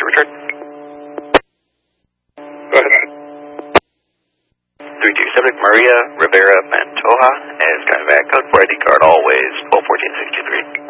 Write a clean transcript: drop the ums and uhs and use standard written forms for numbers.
your return. Go ahead. 327 Maria Rivera Pantoja is coming back. Code for ID card always 121463.